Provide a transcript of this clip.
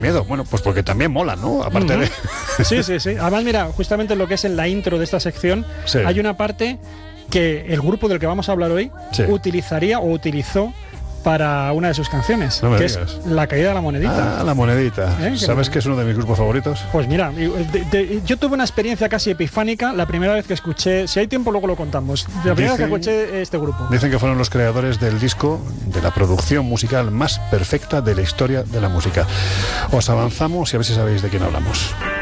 Miedo, bueno, pues porque también mola, ¿no? Aparte de... Sí. Además, mira, justamente lo que es en la intro de esta sección, Sí. hay una parte que el grupo del que vamos a hablar hoy Sí. utilizaría o utilizó para una de sus canciones, No me que digas. es La caída de la monedita. Ah, La Monedita. ¿Eh? ¿Sabes que es uno de mis grupos favoritos? Pues mira, yo tuve una experiencia casi epifánica la primera vez que escuché, si hay tiempo luego lo contamos, la primera vez que escuché este grupo. Dicen que fueron los creadores del disco, de la producción musical más perfecta de la historia de la música. Os avanzamos y a ver si sabéis de quién hablamos.